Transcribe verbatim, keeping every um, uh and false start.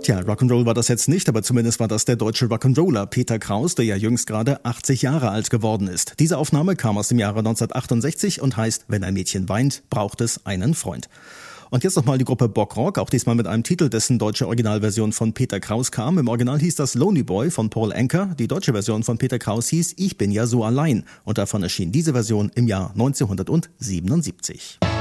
Tja, Rock'n'Roll war das jetzt nicht, aber zumindest war das der deutsche Rock'n'Roller Peter Kraus, der ja jüngst gerade achtzig Jahre alt geworden ist. Diese Aufnahme kam aus dem Jahre neunzehnhundertachtundsechzig und heißt "Wenn ein Mädchen weint, braucht es einen Freund". Und jetzt nochmal die Gruppe Bockrock, auch diesmal mit einem Titel, dessen deutsche Originalversion von Peter Kraus kam. Im Original hieß das Lonely Boy von Paul Anka. Die deutsche Version von Peter Kraus hieß Ich bin ja so allein. Und davon erschien diese Version im Jahr neunzehnhundertsiebenundsiebzig.